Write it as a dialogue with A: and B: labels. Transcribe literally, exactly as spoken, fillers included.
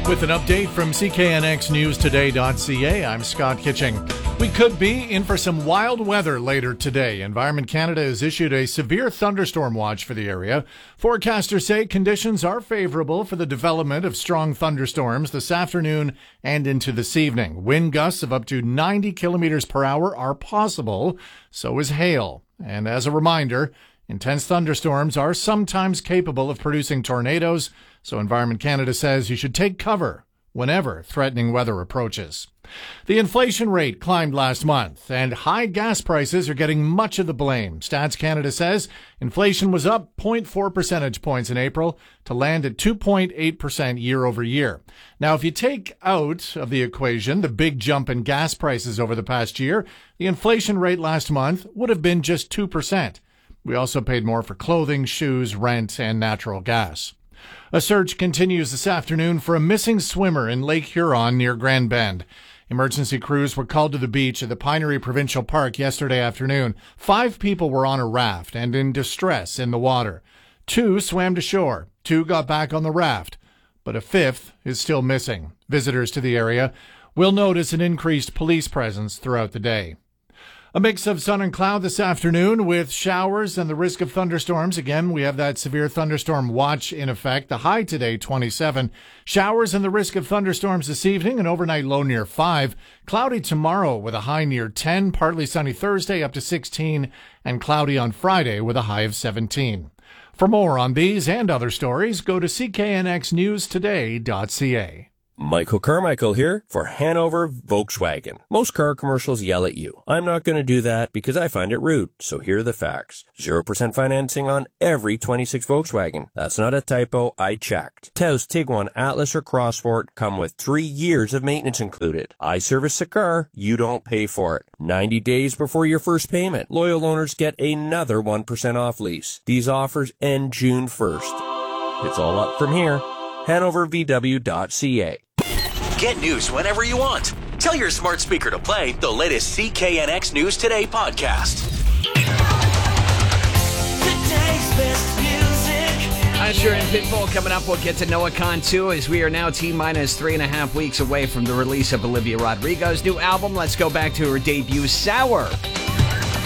A: With an update from C K N X News Today dot C A, I'm Scott Kitching. We could be in for some wild weather later today. Environment Canada has issued a severe thunderstorm watch for the area. Forecasters say conditions are favorable for the development of strong thunderstorms this afternoon and into this evening. Wind gusts of up to ninety kilometers per hour are possible, so is hail. And as a reminder, intense thunderstorms are sometimes capable of producing tornadoes, so Environment Canada says you should take cover whenever threatening weather approaches. The inflation rate climbed last month, and high gas prices are getting much of the blame. Stats Canada says inflation was up zero point four percentage points in April to land at two point eight percent year over year. Now, if you take out of the equation the big jump in gas prices over the past year, the inflation rate last month would have been just two percent. We also paid more for clothing, shoes, rent, and natural gas. A search continues this afternoon for a missing swimmer in Lake Huron near Grand Bend. Emergency crews were called to the beach at the Pinery Provincial Park yesterday afternoon. Five people were on a raft and in distress in the water. Two swam to shore. Two got back on the raft, but a fifth is still missing. Visitors to the area will notice an increased police presence throughout the day. A mix of sun and cloud this afternoon with showers and the risk of thunderstorms. Again, we have that severe thunderstorm watch in effect. The high today, twenty-seven. Showers and the risk of thunderstorms this evening. An overnight low near five. Cloudy tomorrow with a high near ten. Partly sunny Thursday up to sixteen. And cloudy on Friday with a high of seventeen. For more on these and other stories, go to C K N X News Today dot C A.
B: Michael Carmichael here for Hanover Volkswagen. Most car commercials yell at you. I'm not going to do that because I find it rude. So here are the facts. zero percent financing on every twenty-six Volkswagen. That's not a typo. I checked. Taos, Tiguan, Atlas, or Crossport come with three years of maintenance included. I service the car. You don't pay for it. ninety days before your first payment. Loyal owners get another one percent off lease. These offers end June first. It's all up from here. Hanover V W dot C A.
C: Get news whenever you want. Tell your smart speaker to play the latest C K N X News Today podcast.
D: Today's best music.
E: Usher and Pitbull coming up. We'll get to Noah Khan too, as we are now T-minus three and a half weeks away from the release of Olivia Rodrigo's new album. Let's go back to her debut, Sour.